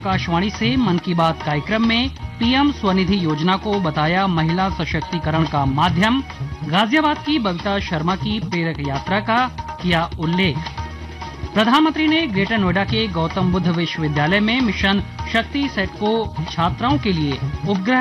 आकाशवाणी से मन की बात कार्यक्रम में पीएम स्वनिधि योजना को बताया महिला सशक्तिकरण का माध्यम। गाजियाबाद की बबीता शर्मा की प्रेरक यात्रा का किया उल्लेख। प्रधानमंत्री ने ग्रेटर नोएडा के गौतम बुद्ध विश्वविद्यालय में मिशन शक्ति सेट को छात्राओं के लिए उपग्रह